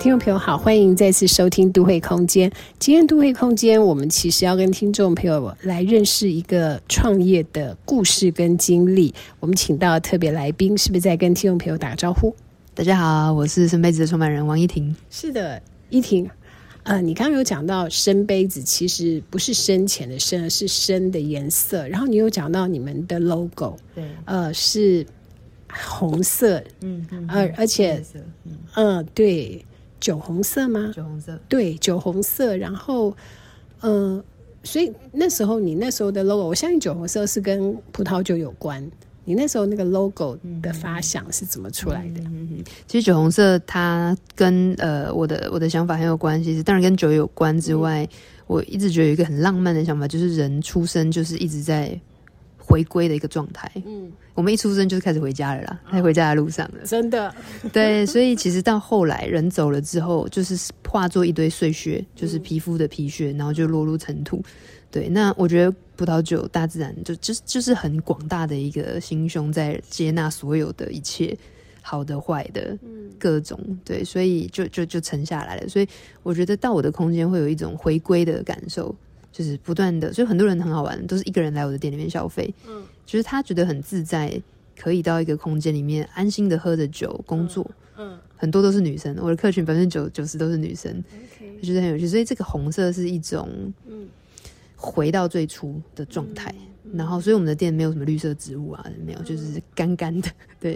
听众朋友好，欢迎再次收听都会空间。今天都会空间我们其实要跟听众朋友来认识一个创业的故事跟经历。我们请到特别来宾，是不是在跟听众朋友打个招呼？ 大家好，我是生杯子的创办人王依婷。 是的，依婷，你刚刚有讲到生杯子其实不是深浅的深，而是深的颜色。然后你有讲到你们的 logo， 对， 是红色，而且，对，酒红色吗？ 酒红色， 对，酒红色。然后，所以那时候你那时候的 logo， 我相信酒红色是跟葡萄酒有关。你那时候那个 logo 的发想是怎么出来的？ 其实酒红色它跟我的想法很有关系，当然跟酒有关之外，我一直觉得有一个很浪漫的想法，就是人出生就是一直在回归的一个状态。我们一出生就是开始回家了啦，在回家的路上了， 真的。 对，所以其实到后来人走了之后，就是化作一堆碎屑，就是皮肤的皮屑，然后就落入尘土。对，那我觉得葡萄酒大自然就是很广大的一个心胸，在接纳所有的一切，好的坏的各种，对，所以就沉下来了。所以我觉得到我的空间会有一种回归的感受，就是不断的，所以很多人很好玩，都是一个人来我的店里面消费，就是他觉得很自在，可以到一个空间里面安心的喝着酒工作，很多都是女生，我的客群90%都是女生，我觉得很有趣。所以这个红色是一种回到最初的状态，然后所以我们的店没有什么绿色植物啊，没有，就是干干的，对。